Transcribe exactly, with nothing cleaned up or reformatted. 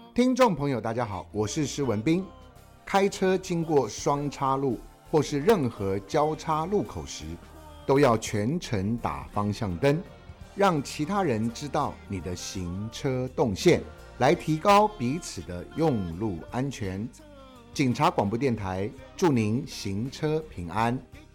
听众朋友大家好，我是施文彬。开车经过双叉路或是任何交叉路口时，都要全程打方向灯，让其他人知道你的行车动线，来提高彼此的用路安全。警察广播电台祝您行车平安。